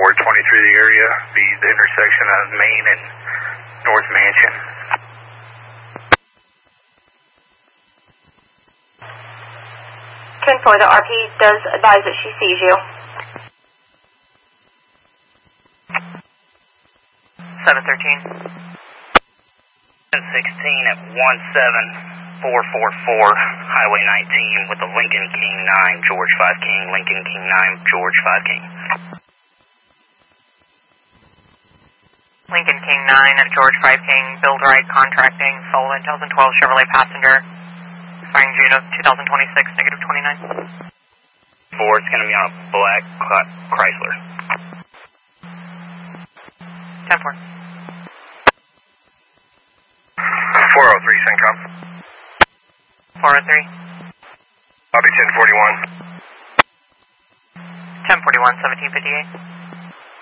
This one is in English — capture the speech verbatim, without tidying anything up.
four twenty-three the area, be the intersection of Main and North Mansion. ten four, the R P does advise that she sees you. seven thirteen. sixteen at one seven four four four, Highway nineteen with the Lincoln King nine, George five King, Lincoln King nine, George five King. Lincoln King nine at George five King, Build Right Contracting, Sullivan two thousand twelve Chevrolet Passenger, expiring June of two thousand twenty-six, negative twenty-nine. Four, it's going to be on a black Chrysler. ten four. four oh three, Syncom. four oh three. Lobby ten forty-one. ten forty-one, seventeen fifty-eight.